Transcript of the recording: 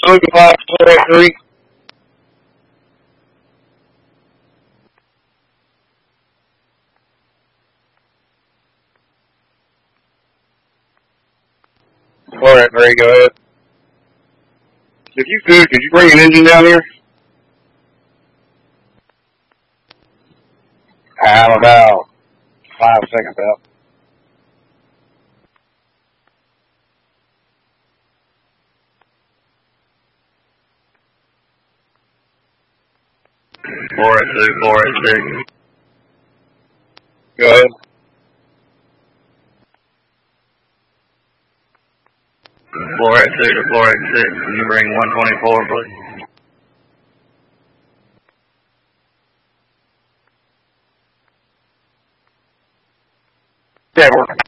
Open 543. Alright, Ray, go ahead. If you could you bring an engine down here? I'm about 5 seconds out. Four at six. Go ahead. 4 at 6 or 4 at 6. Can you bring 124, please? Yeah, working.